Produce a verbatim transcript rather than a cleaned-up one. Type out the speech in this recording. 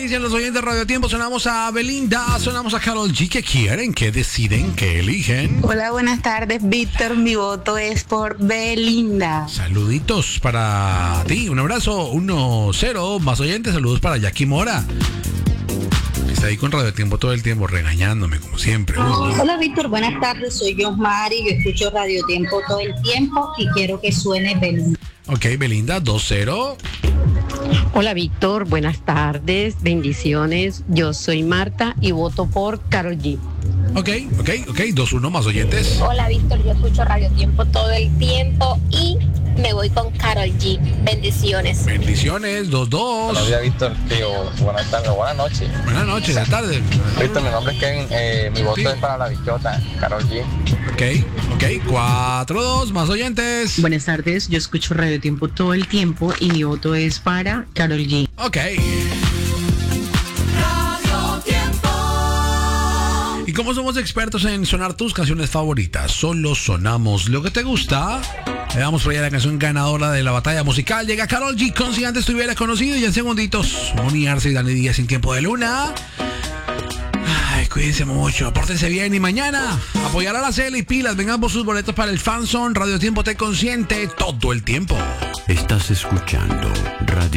dicen los oyentes de Radio Tiempo? Sonamos a Belinda, sonamos a Karol G. ¿Qué quieren? ¿Qué deciden? ¿Qué eligen? Hola, buenas tardes, Víctor. Mi voto es por Belinda. Saluditos para ti. Un abrazo. Uno, cero. Más oyentes. Saludos para Jackie Mora. Está ahí con Radio Tiempo todo el tiempo, regañándome, como siempre. Uy. Hola, Víctor. Buenas tardes. Soy Mari. Yo escucho Radio Tiempo todo el tiempo y quiero que suene Belinda. Ok, Belinda, dos cero. Hola, Víctor. Buenas tardes. Bendiciones. Yo soy Marta y voto por Karol G. Ok, ok, ok. dos uno, más oyentes. Hola, Víctor. Yo escucho Radio Tiempo todo el tiempo y me voy con Karol G. Bendiciones. Bendiciones, dos dos. Buenos días, Víctor. Digo, buenas tardes, buenas noches. Buenas noches, buenas tardes. Víctor, mi nombre es Kevin. Eh, mi voto Sí. es para la bichota, Karol G. Ok, ok. cuatro dos, más oyentes. Buenas tardes, yo escucho Radio Tiempo todo el tiempo y mi voto es para Karol G. Ok. Y como somos expertos en sonar tus canciones favoritas, solo sonamos lo que te gusta. Le damos por allá la canción ganadora de la batalla musical. Llega Karol G con Si Antes Te Hubiera Conocido. Y en segunditos, Moni Arce y Dani Díaz Sin Tiempo de Luna. Ay, cuídense mucho, pórtense bien. Y mañana, apoyar a la Cele y pilas. Vengan por sus boletos para el Fanzone. Radio Tiempo te consiente todo el tiempo. Estás escuchando Radio